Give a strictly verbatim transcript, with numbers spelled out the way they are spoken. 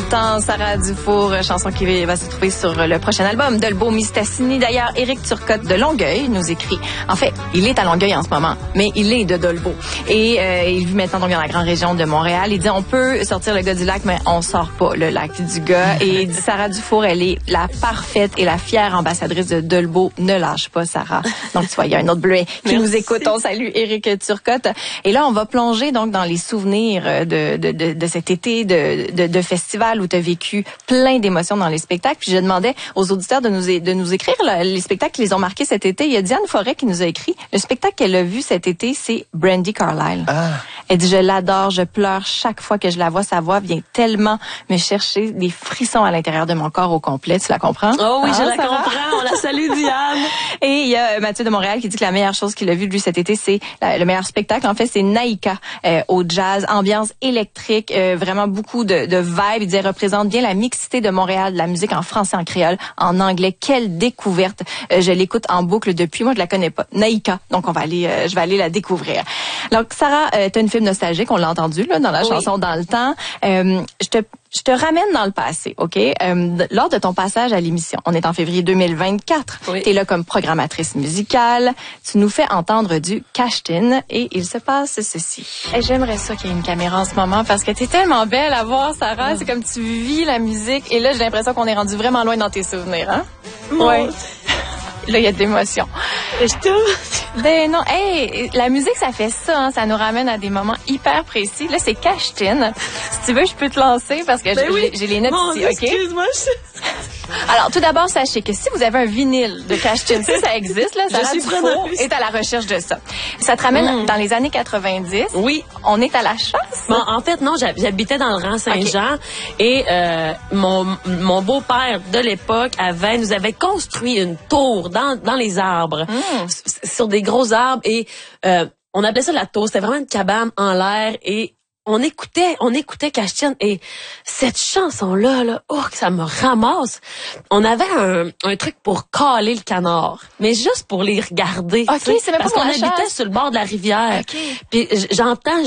le temps, Sarah Dufour, chanson qui va se trouver sur le prochain album Dolbeau Mistassini. D'ailleurs, Éric Turcotte de Longueuil nous écrit. En fait, il est à Longueuil en ce moment, mais il est de Dolbeau. Et euh, il vit maintenant donc dans la grande région de Montréal. Il dit on peut sortir le gars du lac, mais on sort pas le lac du gars. Et il dit Sarah Dufour, elle est la parfaite et la fière ambassadrice de Dolbeau. Ne lâche pas, Sarah. Donc, tu vois, il y a un autre bleuet qui Merci. nous écoute. On salue Éric Turcotte. Et là, on va plonger donc dans les souvenirs de, de, de, de cet été de, de, de festival où tu as vécu plein d'émotions dans les spectacles. Puis je demandais aux auditeurs de nous, de nous écrire là, les spectacles qui les ont marqués cet été. Il y a Diane Forêt qui nous a écrit. Le spectacle qu'elle a vu cet été, c'est Brandi Carlile. Ah. Elle dit, je l'adore, je pleure chaque fois que je la vois. Sa voix vient tellement me chercher des frissons à l'intérieur de mon corps au complet. Tu la comprends? Oh oui, ah, je la comprends. On la salue, Diane. Et il y a Mathieu de Montréal qui dit que la meilleure chose qu'il a vue, lui, cet été, c'est la, le meilleur spectacle. En fait, c'est Naïka euh, au jazz, ambiance électrique, euh, vraiment beaucoup de, de vibes. Il dit, elle représente bien la mixité de Montréal, de la musique en français, en créole, en anglais. Quelle découverte. Euh, je l'écoute en boucle depuis. Moi, je la connais pas. Naïka. Donc, on va aller, euh, je vais aller la découvrir. Donc, Sarah, euh, t'as une film nostalgique, on l'a entendu là dans la oui. chanson Dans le temps. Euh, je te Je te ramène dans le passé, OK? Euh, lors de ton passage à l'émission, on est en février deux mille vingt-quatre. Oui. Tu es là comme programmatrice musicale. Tu nous fais entendre du Cash-Tin et il se passe ceci. Et j'aimerais ça qu'il y ait une caméra en ce moment parce que tu es tellement belle à voir, Sarah. Oh. C'est comme tu vis la musique. Et là, j'ai l'impression qu'on est rendu vraiment loin dans tes souvenirs, hein? Oui. Là, il y a de l'émotion. Ben non, hey, la musique, ça fait ça, hein, ça nous ramène à des moments hyper précis. Là, c'est Cash-Tin. Si tu veux, je peux te lancer parce que ben j'ai, oui. j'ai les notes Mon ici, Dieu, OK? Excuse-moi. Je... Alors, tout d'abord, sachez que si vous avez un vinyle de Cash-Tin, ça, ça existe, là, Sarah Dufour est à la recherche de ça. Ça te ramène mm. dans les années quatre-vingt-dix. Oui. On est à la chasse. Bon, en fait, non, j'habitais dans le rang Saint-Jean okay. et euh, mon, mon beau-père de l'époque avait, nous avait construit une tour dans, dans les arbres, mm. sur des gros arbres et euh, on appelait ça la tour. C'était vraiment une cabane en l'air et on écoutait, on écoutait Cash-Tin et cette chanson-là, là, oh, ça me ramasse. On avait un, un truc pour caler le canard, mais juste pour les regarder. Ok, c'est même parce pas qu'on la habitait chasse. sur le bord de la rivière. Okay. Puis j'entends